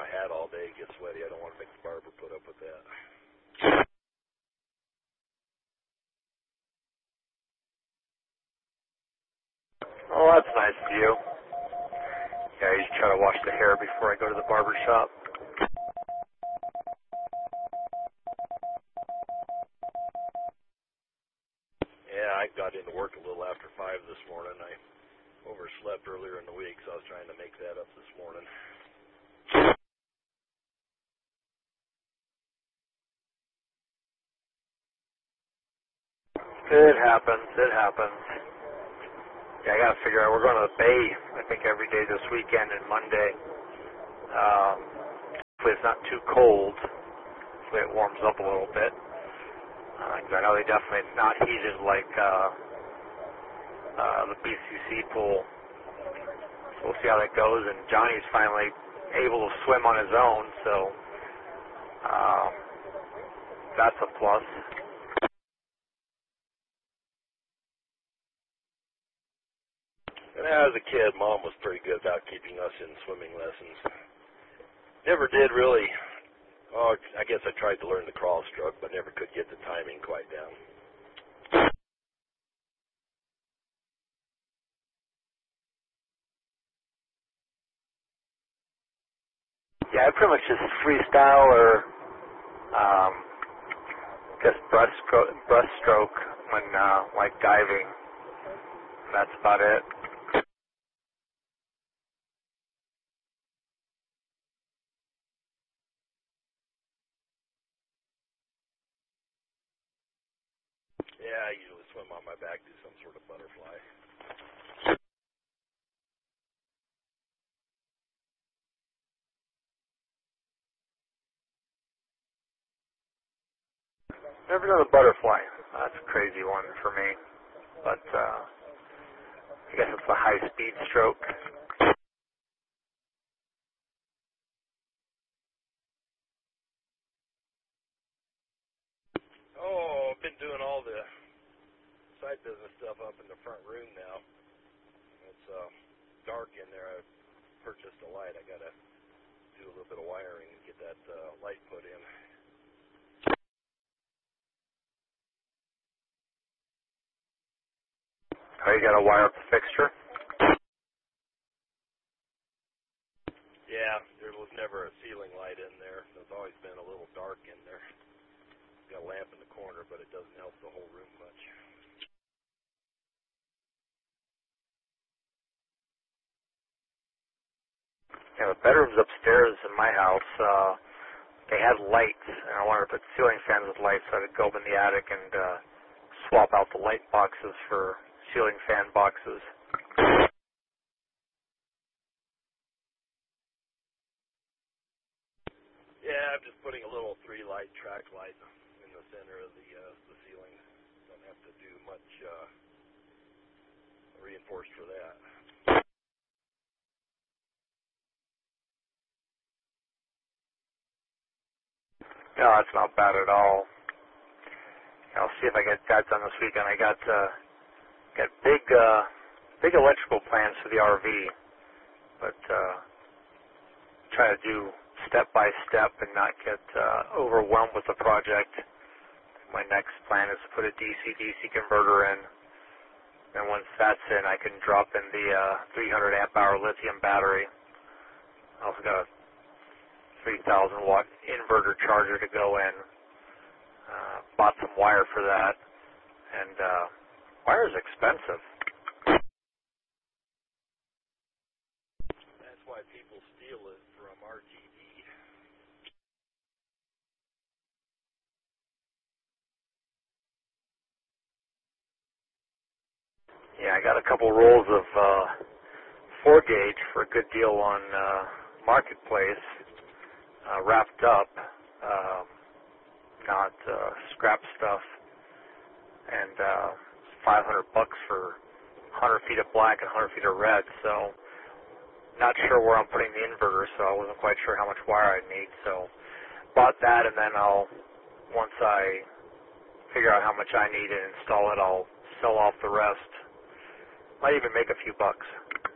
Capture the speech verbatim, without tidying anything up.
my hat all day, it gets sweaty. I don't want to make the barber put up with that. Oh, that's nice of you. Yeah, I usually try to wash the hair before I go to the barber shop. Yeah, I got into work a little after five this morning. I overslept earlier in the week, so I was trying to make that up this morning. It happens. It happens. Yeah, I got to figure out. We're going to the Bay, I think, every day this weekend and Monday. Um, hopefully it's not too cold. Hopefully it warms up a little bit. Uh, 'cause I know they definitely not heated like uh, uh, the B C C pool. So we'll see how that goes. And Johnny's finally able to swim on his own, so um, that's a plus. And as a kid, Mom was pretty good about keeping us in swimming lessons. Never did really. Oh, I guess I tried to learn the crawl stroke, but never could get the timing quite down. Yeah, I pretty much just freestyle or um, just breaststroke, breaststroke when uh, like diving. That's about it. Yeah, I usually swim on my back, do some sort of butterfly. Never done a butterfly. That's a crazy one for me. But uh, I guess it's a high-speed stroke. Oh, I've been doing all the side business stuff up in the front room now. It's uh, dark in there. I purchased a light. I got to do a little bit of wiring and get that uh, light put in. Oh, you got to wire up the fixture? Yeah, there was never a ceiling light in there. There's always been a little dark in there. Got a lamp in the corner, but it doesn't help the whole room much. Yeah, the bedrooms upstairs in my house, uh, they had lights, and I wanted to put ceiling fans with lights, so I would go up in the attic and uh, swap out the light boxes for ceiling fan boxes. Yeah, I'm just putting a little three-light track light in the center of the uh, the ceiling. Don't have to do much uh, reinforced for that. No, that's not bad at all. I'll see if I get that done this weekend. I got uh, got big uh, big electrical plans for the R V, but uh, try to do step by step and not get uh, overwhelmed with the project. My next plan is to put a D C D C converter in, and once that's in, I can drop in the uh, three hundred amp hour lithium battery. I also got a three thousand watt inverter charger to go in. Uh, bought some wire for that, and uh, wire is expensive. That's why people steal it from R G B. Yeah, I got a couple rolls of uh, four gauge for a good deal on uh, Marketplace, uh, wrapped up, um, not uh, scrap stuff, and uh, five hundred bucks for one hundred feet of black and one hundred feet of red. So, not sure where I'm putting the inverter, so I wasn't quite sure how much wire I'd need. So, bought that, and then I'll, once I figure out how much I need and install it, I'll sell off the rest. Might even make a few bucks.